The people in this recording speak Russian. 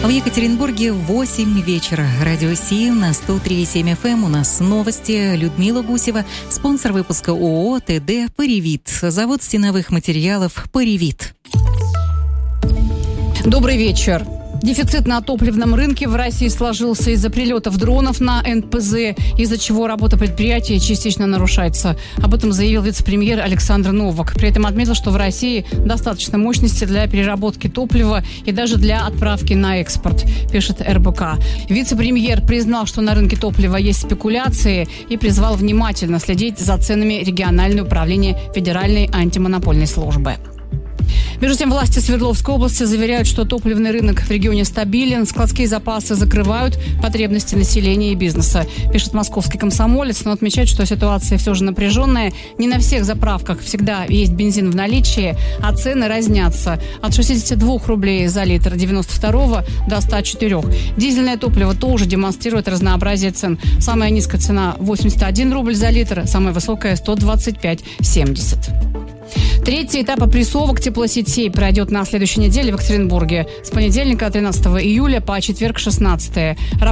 В Екатеринбурге 8 вечера. Радио Сим на 103,7 FM. У нас новости. Людмила Гусева, спонсор выпуска ООО ТД «Поревит». Завод стеновых материалов «Поревит». Добрый вечер. Дефицит на топливном рынке в России сложился из-за прилетов дронов на НПЗ, из-за чего работа предприятия частично нарушается. Об этом заявил вице-премьер Александр Новак. При этом отметил, что в России достаточно мощности для переработки топлива и даже для отправки на экспорт, пишет РБК. Вице-премьер признал, что на рынке топлива есть спекуляции и призвал внимательно следить за ценами региональное управление Федеральной антимонопольной службы. Между тем, власти Свердловской области заверяют, что топливный рынок в регионе стабилен, складские запасы закрывают потребности населения и бизнеса, пишет московский «Комсомолец», но отмечает, что ситуация все же напряженная. Не на всех заправках всегда есть бензин в наличии, а цены разнятся от 62 рублей за литр 92 до 104. Дизельное топливо тоже демонстрирует разнообразие цен. Самая низкая цена 81 рубль за литр, самая высокая 125,70. Третий этап опрессовок теплосетей пройдет на следующей неделе в Екатеринбурге с понедельника 13 июля по четверг 16.